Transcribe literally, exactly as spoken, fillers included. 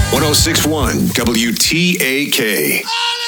one oh six point one W T A K.